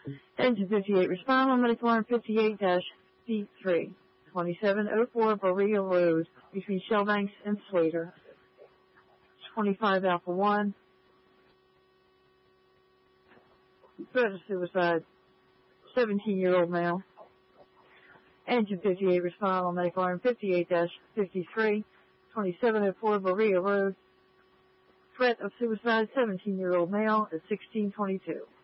Engine 58, respond on medical arm 58-D3, 2704 Berea Road, between Shellbanks and Slater. 25 Alpha 1. Threat of suicide, 17-year-old male. Engine 58, respond on medical arm 58-53, 2704 Berea Road. Threat of suicide, 17-year-old male at 1622.